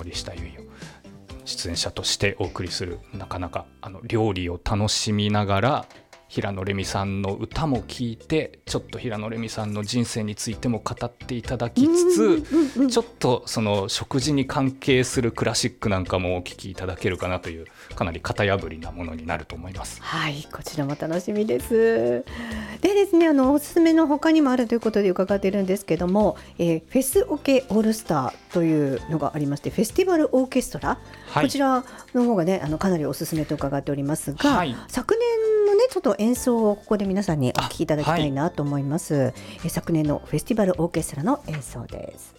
森下結衣を出演者としてお送りする、なかなか料理を楽しみながら平野レミさんの歌も聴いて、ちょっと平野レミさんの人生についても語っていただきつつ、ちょっとその食事に関係するクラシックなんかもお聴きいただけるかなという、かなり型破りなものになると思います。 はい、こちらも楽しみです。でですね、おすすめの他にもあるということで伺っているんですけども、フェスオケオールスターというのがありまして、フェスティバルオーケストラ、 はい、 こちらの方がねかなりおすすめと伺っておりますが、 はい、 昨年のねちょっと演奏をここで皆さんにお聴きいただきたいなと思います。昨年のフェスティバルオーケストラの演奏です。